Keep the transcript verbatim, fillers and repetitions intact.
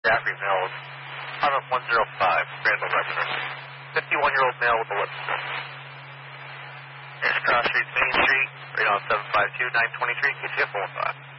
Jaffrey Mills, apartment one oh five, Granville residence. fifty-one-year-old male with a lip stuff. Next cross street, Main Street, right on seven five two nine twenty-three, K T F one five.